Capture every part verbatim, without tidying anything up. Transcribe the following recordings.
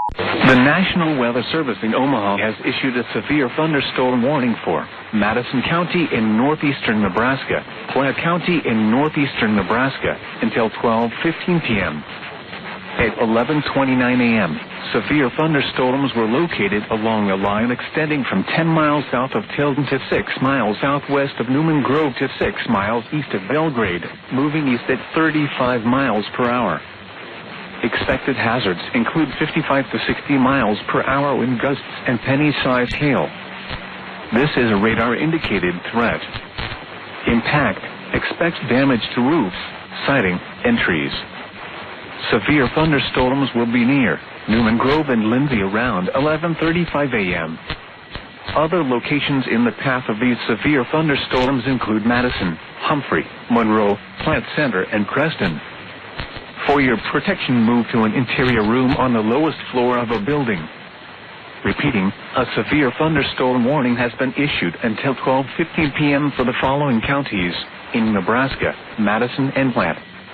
The National Weather Service in Omaha has issued a severe thunderstorm warning for Madison County in northeastern Nebraska, Platte County in northeastern Nebraska until twelve fifteen p.m. At eleven twenty-nine a.m., severe thunderstorms were located along a line extending from ten miles south of Tilden to six miles southwest of Newman Grove to six miles east of Belgrade, moving east at thirty-five miles per hour. Expected hazards include fifty-five to sixty miles per hour wind gusts and penny-sized hail. This is a radar-indicated threat. Impact: expect damage to roofs, siding, and trees. Severe thunderstorms will be near Newman Grove and Lindsay around eleven thirty-five a.m. Other locations in the path of these severe thunderstorms include Madison, Humphrey, Monroe, Platte Center, and Creston. For your protection, move to an interior room on the lowest floor of a building. Repeating, a severe thunderstorm warning has been issued until twelve fifteen p.m. for the following counties in Nebraska: Madison and Platte.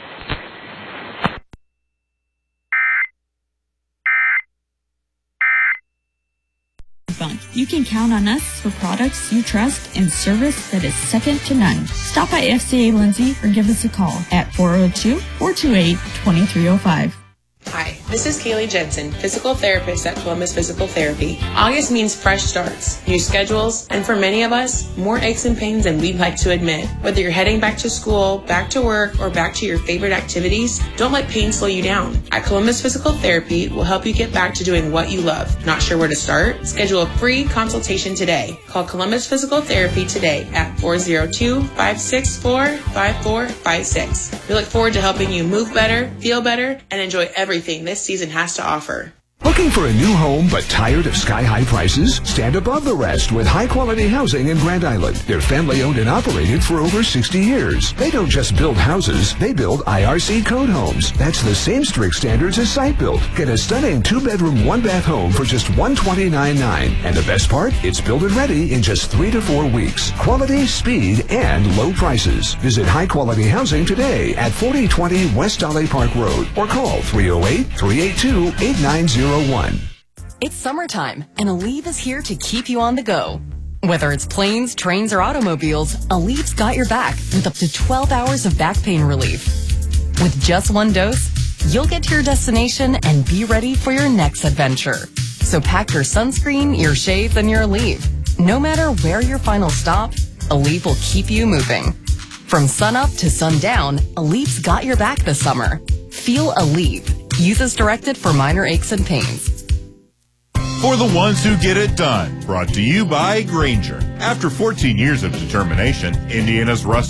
You can count on us for products you trust and service that is second to none. Stop by F C A Lindsay or give us a call at four oh two, four two eight, two three oh five. Hi, this is Kaylee Jensen, physical therapist at Columbus Physical Therapy. August means fresh starts, new schedules, and for many of us, more aches and pains than we'd like to admit. Whether you're heading back to school, back to work, or back to your favorite activities, don't let pain slow you down. At Columbus Physical Therapy, we'll help you get back to doing what you love. Not sure where to start? Schedule a free consultation today. Call Columbus Physical Therapy today at four oh two, five six four, five four five six. We look forward to helping you move better, feel better, and enjoy everything this season has to offer. Looking for a new home but tired of sky-high prices? Stand above the rest with high-quality housing in Grand Island. They're family-owned and operated for over sixty years. They don't just build houses, they build I R C code homes. That's the same strict standards as site built. Get a stunning two-bedroom, one-bath home for just one hundred twenty-nine thousand dollars. And the best part? It's built and ready in just three to four weeks. Quality, speed, and low prices. Visit high-quality housing today at forty twenty West Dolly Park Road or call three oh eight, three eight two, eight nine zero one. It's summertime, and Aleve is here to keep you on the go. Whether it's planes, trains, or automobiles, Aleve's got your back with up to twelve hours of back pain relief. With just one dose, you'll get to your destination and be ready for your next adventure. So pack your sunscreen, your shades, and your Aleve. No matter where your final stop, Aleve will keep you moving. From sunup to sundown, Aleve's got your back this summer. Feel Aleve. Use as directed for minor aches and pains. For the ones who get it done. Brought to you by Grainger. After fourteen years of determination, Indiana's Russ